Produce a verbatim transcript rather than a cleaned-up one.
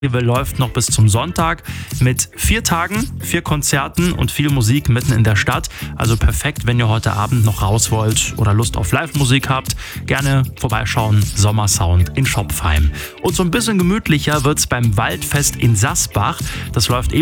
läuft noch bis zum Sonntag mit vier Tagen, vier Konzerten und viel Musik mitten in der Stadt. Also perfekt, wenn ihr heute Abend noch raus wollt oder Lust auf Live-Musik habt. Gerne vorbeischauen, Sommersound in Schopfheim. Und so ein bisschen gemütlicher wird's beim Waldfest in Sassbach. Das läuft eben